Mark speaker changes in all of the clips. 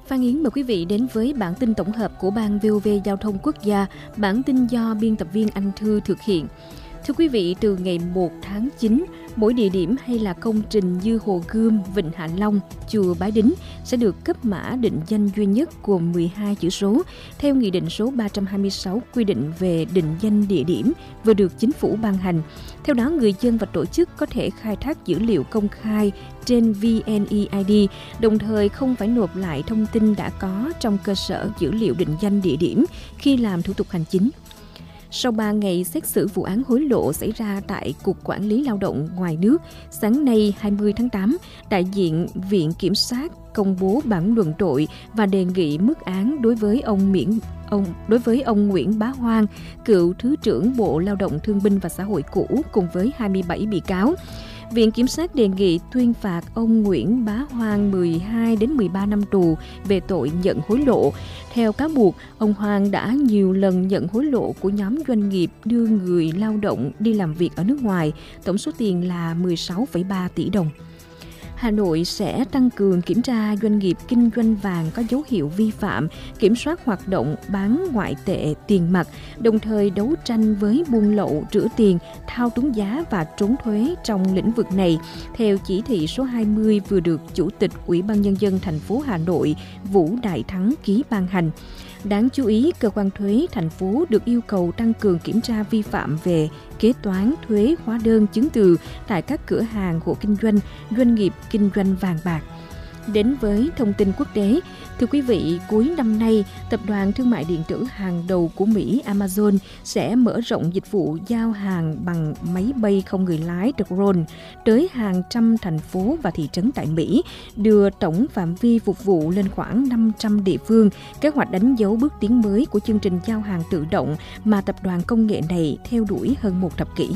Speaker 1: Phan Yến mời quý vị đến với bản tin tổng hợp của Ban VOV Giao thông Quốc gia, bản tin do biên tập viên Anh Thư thực hiện. Thưa quý vị, từ ngày 1 tháng 9, mỗi địa điểm hay là công trình như Hồ Gươm, Vịnh Hạ Long, Chùa Bái Đính sẽ được cấp mã định danh duy nhất gồm 12 chữ số theo Nghị định số 326 quy định về định danh địa điểm vừa được Chính phủ ban hành. Theo đó, người dân và tổ chức có thể khai thác dữ liệu công khai trên VNeID, đồng thời không phải nộp lại thông tin đã có trong cơ sở dữ liệu định danh địa điểm khi làm thủ tục hành chính. Sau 3 ngày xét xử vụ án hối lộ xảy ra tại Cục Quản lý Lao động ngoài nước, sáng nay 20 tháng 8, đại diện Viện Kiểm sát công bố bản luận tội và đề nghị mức án đối với ông Nguyễn Bá Hoang, cựu Thứ trưởng Bộ Lao động Thương binh và Xã hội cũ cùng với 27 bị cáo. Viện Kiểm sát đề nghị tuyên phạt ông Nguyễn Bá Hoang 12 đến 13 năm tù về tội nhận hối lộ. Theo cáo buộc, ông Hoang đã nhiều lần nhận hối lộ của nhóm doanh nghiệp đưa người lao động đi làm việc ở nước ngoài, tổng số tiền là 16,3 tỷ đồng. Hà Nội sẽ tăng cường kiểm tra doanh nghiệp kinh doanh vàng có dấu hiệu vi phạm, kiểm soát hoạt động bán ngoại tệ tiền mặt, đồng thời đấu tranh với buôn lậu, rửa tiền, thao túng giá và trốn thuế trong lĩnh vực này, theo chỉ thị số 20 vừa được Chủ tịch Ủy ban Nhân dân thành phố Hà Nội Vũ Đại Thắng ký ban hành. Đáng chú ý, cơ quan thuế thành phố được yêu cầu tăng cường kiểm tra vi phạm về kế toán, thuế, hóa đơn, chứng từ tại các cửa hàng, hộ kinh doanh, doanh nghiệp kinh doanh vàng bạc. Đến với thông tin quốc tế, thưa quý vị, cuối năm nay, tập đoàn thương mại điện tử hàng đầu của Mỹ Amazon sẽ mở rộng dịch vụ giao hàng bằng máy bay không người lái drone tới hàng trăm thành phố và thị trấn tại Mỹ, đưa tổng phạm vi phục vụ lên khoảng 500 địa phương. Kế hoạch đánh dấu bước tiến mới của chương trình giao hàng tự động mà tập đoàn công nghệ này theo đuổi hơn một thập kỷ.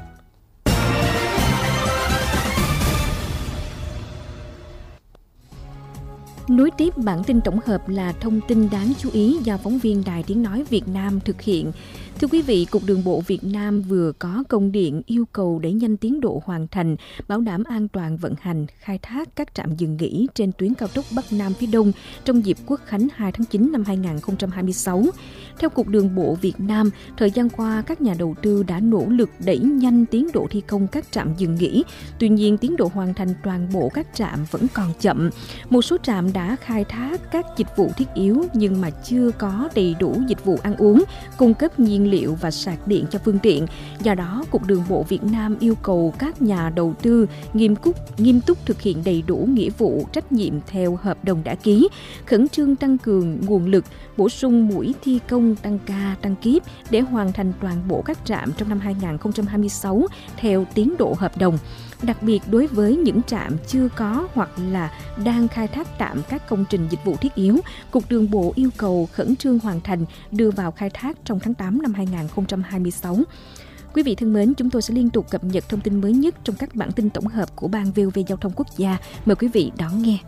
Speaker 1: Nối tiếp bản tin tổng hợp là thông tin đáng chú ý do phóng viên Đài Tiếng Nói Việt Nam thực hiện. Thưa quý vị, Cục Đường bộ Việt Nam vừa có công điện yêu cầu đẩy nhanh tiến độ hoàn thành, bảo đảm an toàn vận hành, khai thác các trạm dừng nghỉ trên tuyến cao tốc Bắc Nam phía Đông trong dịp Quốc khánh 2 tháng 9 năm 2026. Theo Cục Đường bộ Việt Nam, thời gian qua các nhà đầu tư đã nỗ lực đẩy nhanh tiến độ thi công các trạm dừng nghỉ. Tuy nhiên, tiến độ hoàn thành toàn bộ các trạm vẫn còn chậm. Một số trạm đã khai thác các dịch vụ thiết yếu nhưng mà chưa có đầy đủ dịch vụ ăn uống, cung cấp nhiên liệu và sạc điện cho phương tiện. Do đó, Cục Đường bộ Việt Nam yêu cầu các nhà đầu tư nghiêm túc thực hiện đầy đủ nghĩa vụ, trách nhiệm theo hợp đồng đã ký, khẩn trương tăng cường nguồn lực, bổ sung mũi thi công tăng ca, tăng kíp để hoàn thành toàn bộ các trạm trong năm 2026 theo tiến độ hợp đồng. Đặc biệt đối với những trạm chưa có hoặc là đang khai thác tạm các công trình dịch vụ thiết yếu, Cục Đường bộ yêu cầu khẩn trương hoàn thành, đưa vào khai thác trong tháng 8 năm 2026. Quý vị thân mến, chúng tôi sẽ liên tục cập nhật thông tin mới nhất trong các bản tin tổng hợp của Ban VOV Giao thông Quốc gia. Mời quý vị đón nghe.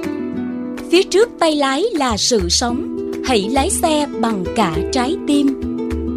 Speaker 2: Phía trước tay lái là sự sống, hãy lái xe bằng cả trái tim.